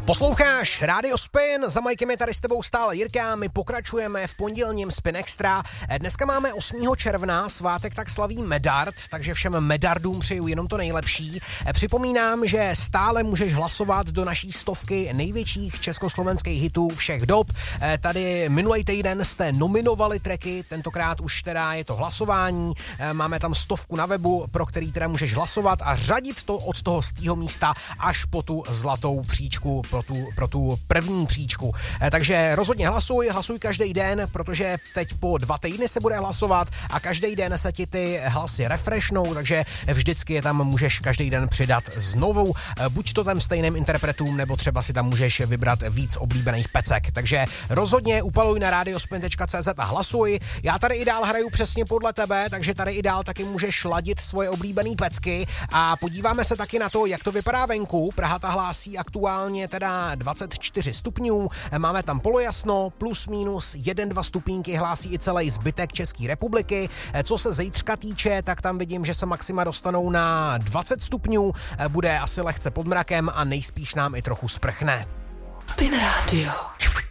Posloucháš Radio Spin, za Majkem je tady s tebou stále Jirka, my pokračujeme v pondělním Spin Extra. Dneska máme 8. června, svátek tak slaví Medard, takže všem Medardům přeju jenom to nejlepší. Připomínám, že stále můžeš hlasovat do naší stovky největších československých hitů všech dob. Tady minulý týden jste nominovali tracky, tentokrát už teda je to hlasování. Máme tam 100 na webu, pro který teda můžeš hlasovat a řadit to od toho 100. místa až po tu zlatou příčku, pro tu první příčku. Takže rozhodně hlasuj každý den, protože teď po 2 týdny se bude hlasovat a každý den se ti ty hlasy refreshnou, takže vždycky je tam můžeš každý den přidat znovu, buď to tam stejným interpretům, nebo třeba si tam můžeš vybrat víc oblíbených pecek. Takže rozhodně upaluj na radiospin.cz a hlasuj. Já tady i dál hraju přesně podle tebe, takže tady i dál taky můžeš ladit svoje oblíbené pecky a podíváme se taky na to, jak to vypadá venku. Praha ta hlásí aktuálně teda 24 stupňů, máme tam polojasno, plus minus 1-2 stupínky hlásí i celý zbytek České republiky. Co se zítřka týče, tak tam vidím, že se maxima dostanou na 20 stupňů, bude asi lehce pod mrakem a nejspíš nám i trochu sprchne. Spin Radio.